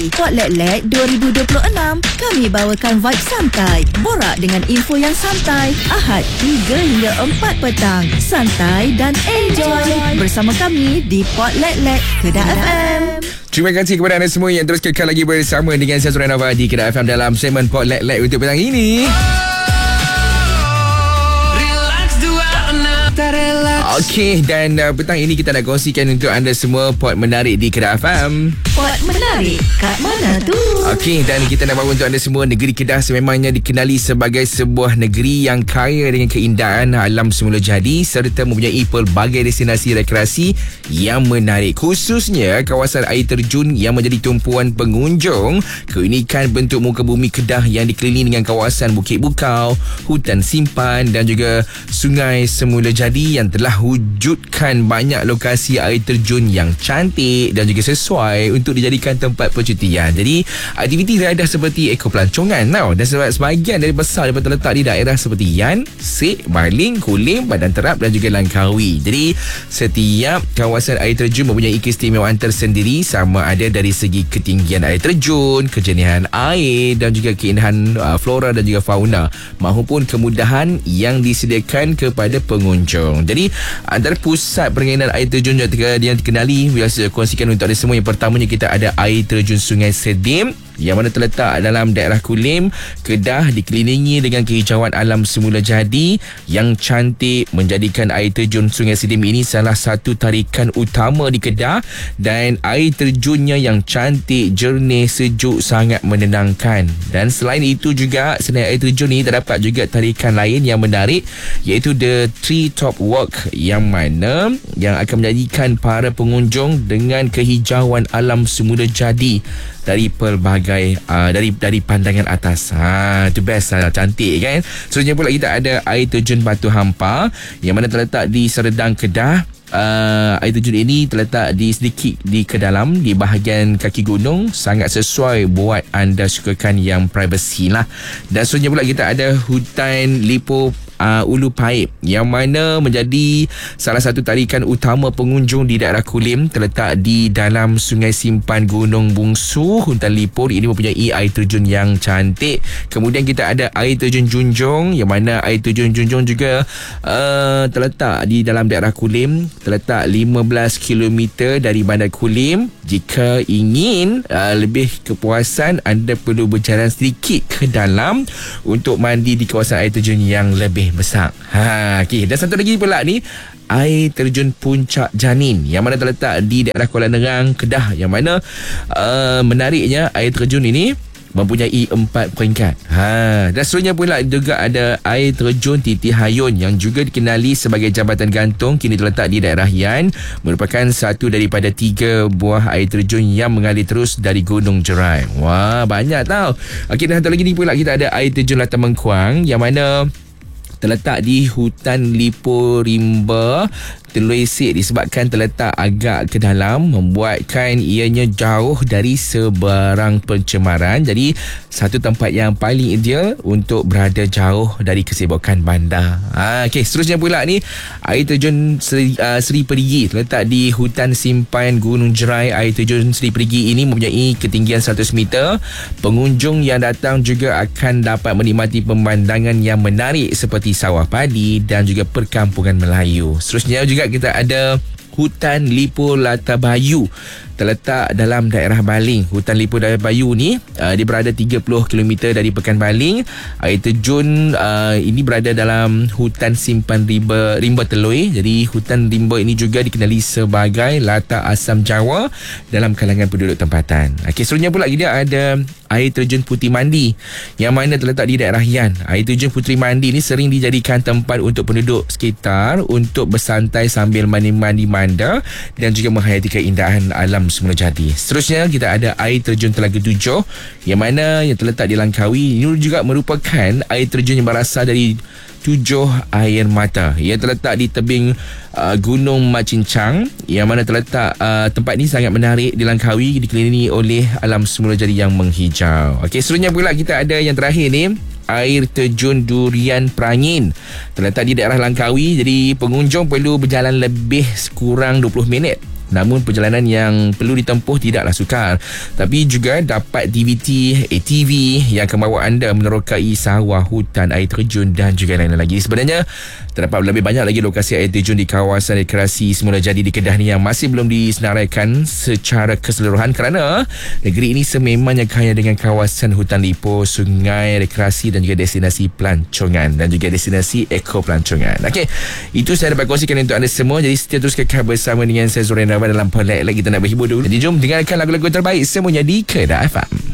Langkawi. Port Let 2026. Kami bawakan vibe santai. Borak dengan info yang santai. Ahad 3 hingga 4 petang. Santai dan enjoy bersama kami di Port Let Kedah FM. Terima kasih kepada anda semua yang terus kekal lagi bersama dengan saya Surai Nova di Kedah FM dalam segmen Port Let untuk petang ini. Okey, dan petang ini kita nak kongsikan untuk anda semua Port menarik di Kedah FM. Port menarik kat mana tu? Okey, dan kita nak bawa untuk anda semua negeri Kedah sememangnya dikenali sebagai sebuah negeri yang kaya dengan keindahan alam semula jadi serta mempunyai pelbagai destinasi rekreasi yang menarik, khususnya kawasan air terjun yang menjadi tumpuan pengunjung. Keunikan bentuk muka bumi Kedah yang dikelilingi dengan kawasan Bukit Bukau, hutan simpan dan juga sungai semula jadi yang telah wujudkan banyak lokasi air terjun yang cantik dan juga sesuai untuk dijadikan tempat percutian. Jadi aktiviti riadah seperti ekopelancongan dan sebahagian dari besar daripada terletak di daerah seperti Yan, Sik, Baling, Kulim, Badan Terap dan juga Langkawi. Jadi setiap kawasan air terjun mempunyai keistimewaan tersendiri, sama ada dari segi ketinggian air terjun, kejernihan air dan juga keindahan flora dan juga fauna maupun kemudahan yang disediakan kepada pengunjung. Jadi antara pusat permainan air terjun yang dikenali biasa kongsikan untuk anda semua. Yang pertamanya kita ada air terjun Sungai Sedim yang mana terletak dalam daerah Kulim, Kedah, dikelilingi dengan kehijauan alam semula jadi yang cantik, menjadikan air terjun Sungai Sedim ini salah satu tarikan utama di Kedah. Dan air terjunnya yang cantik, jernih, sejuk, sangat menenangkan. Dan selain itu juga, selain air terjun ini terdapat juga tarikan lain yang menarik, iaitu The Tree Top Walk yang mana yang akan menjadikan para pengunjung dengan kehijauan alam semula jadi dari pelbagai dari pandangan atas. Itu best lah, cantik kan. Seterusnya pula kita ada air terjun Batu Hampa yang mana terletak di Seredang, Kedah. Air terjun ini terletak sedikit di kedalam di bahagian kaki gunung, sangat sesuai buat anda sukakan yang privacy lah. Dan seterusnya pula kita ada hutan Lipo Ulu Paip yang mana menjadi salah satu tarikan utama pengunjung di daerah Kulim, terletak di dalam Sungai Simpan Gunung Bungsu. Hutan Lipur ini mempunyai air terjun yang cantik. Kemudian kita ada air terjun Junjung yang mana air terjun Junjung juga terletak di dalam daerah Kulim, terletak 15 km dari Bandar Kulim. Jika ingin lebih kepuasan, anda perlu berjalan sedikit ke dalam untuk mandi di kawasan air terjun yang lebih besar. Okay. Dan satu lagi pula ni, air terjun Puncak Janin yang mana terletak di daerah Kuala Nerang, Kedah, yang mana menariknya air terjun ini mempunyai 4 peringkat. Dan seterusnya pula juga ada air terjun Titi Hayun yang juga dikenali sebagai Jambatan Gantung, kini terletak di daerah Yan, merupakan satu daripada 3 buah air terjun yang mengalir terus dari Gunung Jerai. Wah, banyak tau. Okey, dan satu lagi ni pula kita ada air terjun Latar Mengkuang yang mana terletak di hutan Lipo Rimba Teluisik. Disebabkan terletak agak ke dalam, membuatkan ianya jauh dari sebarang pencemaran. Jadi satu tempat yang paling ideal untuk berada jauh dari kesibukan bandar. Okey, seterusnya pula ni air terjun Seri Perigi terletak di hutan simpan Gunung Jerai. Air terjun Seri Perigi ini mempunyai ketinggian 100 meter. Pengunjung yang datang juga akan dapat menikmati pemandangan yang menarik seperti sawah padi dan juga perkampungan Melayu. Seterusnya juga kita ada hutan Lipo Latabayu terletak dalam daerah Baling. Hutan Lipo Latabayu ni dia berada 30 km dari Pekan Baling. Air terjun ini berada dalam hutan simpan rimba Teloi. Jadi hutan rimba ini juga dikenali sebagai latar asam Jawa dalam kalangan penduduk tempatan. Okey, seterusnya pula kita ada air terjun Puteri Mandi yang mana terletak di daerah Yan. Air terjun Puteri Mandi ni sering dijadikan tempat untuk penduduk sekitar untuk bersantai sambil mandi-mandi manda dan juga menghayati keindahan alam semula jadi. Seterusnya kita ada air terjun Telaga 7 yang mana yang terletak di Langkawi. Ini juga merupakan air terjun yang berasal dari 7 air mata. Ia terletak di tebing Gunung Macincang yang mana terletak tempat ini sangat menarik di Langkawi, dikelilingi oleh alam semula jadi yang menghijau. Okey, seterusnya pula kita ada yang terakhir ni, air terjun Durian Perangin terletak di daerah Langkawi. Jadi pengunjung perlu berjalan lebih kurang 20 minit Namun perjalanan yang perlu ditempuh tidaklah sukar. Tapi juga dapat DVT, ATV yang akan bawa anda menerokai sawah, hutan, air terjun dan juga lain-lain lagi. Sebenarnya terdapat lebih banyak lagi lokasi air terjun di kawasan rekreasi Semula Jadi di Kedah ni yang masih belum disenaraikan secara keseluruhan kerana negeri ini sememangnya kaya dengan kawasan hutan lipo, sungai, rekreasi dan juga destinasi pelancongan dan juga destinasi eko pelancongan. Okey, itu saya dapat kongsikan untuk anda semua. Jadi setia terus kekal bersama dengan saya Zorain Rawan dalam Pelak. Kita nak berhibur dulu. Jadi jom dengarkan lagu-lagu terbaik semuanya di Kedah FM.